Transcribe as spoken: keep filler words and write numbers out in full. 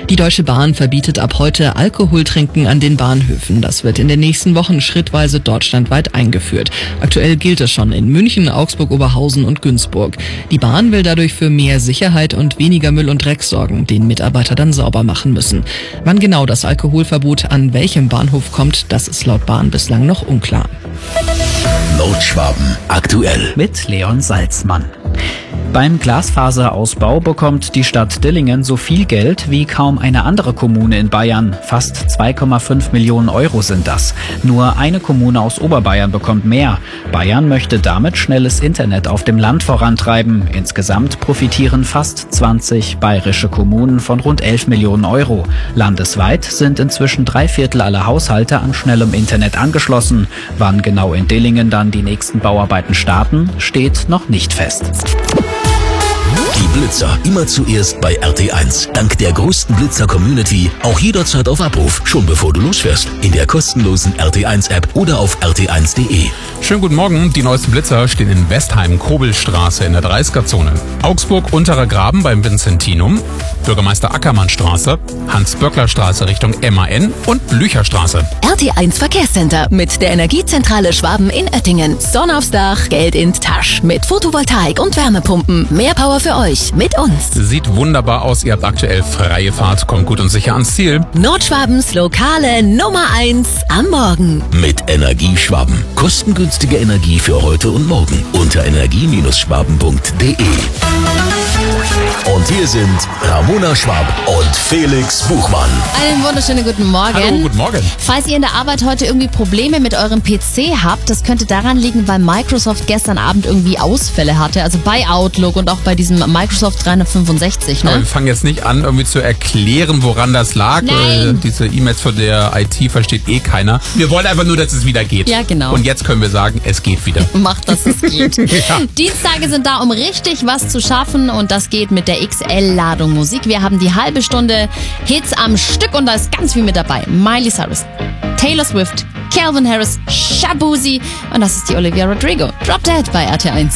Die Deutsche Bahn verbietet ab heute Alkoholtrinken an den Bahnhöfen. Das wird in den nächsten Wochen schrittweise deutschlandweit eingeführt. Aktuell gilt es schon in München, Augsburg, Oberhausen und Günzburg. Die Bahn will dadurch für mehr Sicherheit und weniger Müll und Dreck sorgen, den Mitarbeiter dann sauber machen müssen. Wann genau das Alkoholverbot an welchem Bahnhof kommt, das ist laut Bahn bislang noch unklar. Nordschwaben aktuell mit Leon Salzmann. Beim Glasfaserausbau bekommt die Stadt Dillingen so viel Geld wie kaum eine andere Kommune in Bayern. Fast zwei Komma fünf Millionen Euro sind das. Nur eine Kommune aus Oberbayern bekommt mehr. Bayern möchte damit schnelles Internet auf dem Land vorantreiben. Insgesamt profitieren fast zwanzig bayerische Kommunen von rund elf Millionen Euro. Landesweit sind inzwischen drei Viertel aller Haushalte an schnellem Internet angeschlossen. Wann genau in Dillingen dann die nächsten Bauarbeiten starten, steht noch nicht fest. Die Blitzer immer zuerst bei R T eins. Dank der größten Blitzer-Community auch jederzeit auf Abruf, schon bevor du losfährst. In der kostenlosen R T eins App oder auf r t eins punkt d e. Schönen guten Morgen. Die neuesten Blitzer stehen in Westheim, Kobelstraße in der dreißiger-Zone. Augsburg, Unterer Graben beim Vincentinum, Bürgermeister Ackermann-Straße, Hans-Böckler-Straße Richtung M A N und Blücherstraße. R T eins Verkehrscenter mit der Energiezentrale Schwaben in Oettingen. Sonne aufs Dach, Geld in die Tasche. Mit Photovoltaik und Wärmepumpen. Mehr Power für euch mit uns. Sieht wunderbar aus. Ihr habt aktuell freie Fahrt. Kommt gut und sicher ans Ziel. Nordschwabens lokale Nummer eins am Morgen. Mit Energieschwaben. Kostengünstige Energie für heute und morgen. Unter energie schwaben punkt d e. Und hier sind Ramona Schwab und Felix Buchmann. Einen wunderschönen guten Morgen. Hallo, guten Morgen. Falls ihr in der Arbeit heute irgendwie Probleme mit eurem P C habt, das könnte daran liegen, weil Microsoft gestern Abend irgendwie Ausfälle hatte. Also bei Outlook und auch bei diesem Microsoft dreihundertfünfundsechzig. Ne? Aber wir fangen jetzt nicht an, irgendwie zu erklären, woran das lag. Nein. Äh, diese E-Mails von der I T versteht eh keiner. Wir wollen einfach nur, dass es wieder geht. Ja, genau. Und jetzt können wir sagen, es geht wieder. Macht, dass es geht. Ja. Dienstage sind da, um richtig was zu schaffen, und das geht mit der X L-Ladung Musik. Wir haben die halbe Stunde Hits am Stück und da ist ganz viel mit dabei. Miley Cyrus, Taylor Swift, Calvin Harris, Shabuzi und das ist die Olivia Rodrigo. Drop Dead bei R T eins.